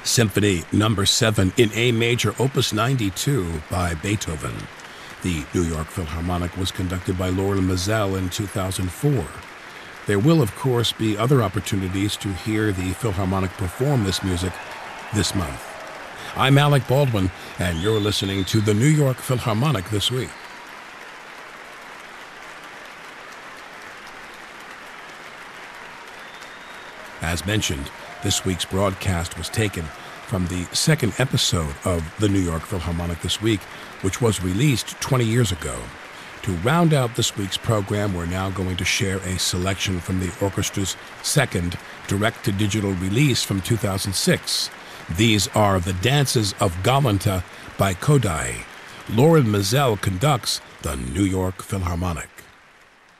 Symphony Number 7 in A major, Opus 92 by Beethoven. The New York Philharmonic was conducted by Laurel Mizell in 2004. There will, of course, be other opportunities to hear the Philharmonic perform this music this month. I'm Alec Baldwin, and you're listening to the New York Philharmonic This Week. As mentioned, this week's broadcast was taken from the second episode of the New York Philharmonic This Week, which was released 20 years ago. To round out this week's program, we're now going to share a selection from the orchestra's second direct-to-digital release from 2006. These are The Dances of Galanta by Kodály. Laurel Mizell conducts the New York Philharmonic.